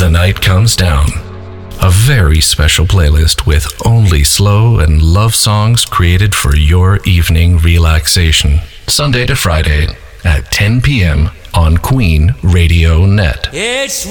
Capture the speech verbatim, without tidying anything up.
The Night Comes Down. A very special playlist with only slow and love songs created for your evening relaxation. Sunday to Friday at ten p.m. on Queen Radio Net. It's